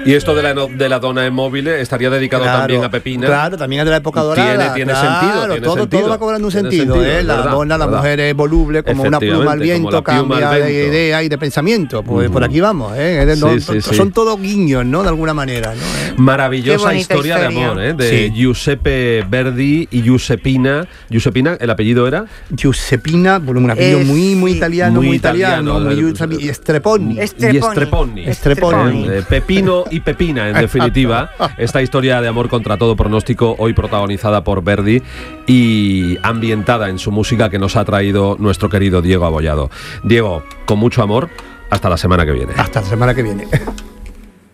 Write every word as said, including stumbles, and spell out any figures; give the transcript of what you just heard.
Y esto de la, de la dona móvil estaría dedicado claro, también a Pepina. Claro, también es de la época dorada. Tiene, tiene claro, sentido. Tiene todo, sentido. todo va cobrando un Tiene sentido. sentido ¿eh? La verdad, dona, la verdad. mujer es voluble, como una pluma al viento, cambia de idea y de pensamiento. Pues uh-huh. por aquí vamos. ¿eh? Es de, no, sí, sí, son sí. todos guiños, ¿no? De alguna manera. ¿no? ¿Eh? Maravillosa historia, historia de amor, ¿eh? De sí. Giuseppe Verdi y Giuseppina. Giuseppina, ¿el apellido era? Giuseppina, bueno, un apellido eh, muy, muy italiano, muy, muy italiano. Muy italiano muy Streponi. Streponi. Streponi. Eh, Pepino y Pepina, en definitiva. Esta historia de amor contra todo pronóstico, hoy protagonizada por Verdi y ambientada en su música que nos ha traído nuestro querido Diego Abollado. Diego, con mucho amor, hasta la semana que viene. Hasta la semana que viene.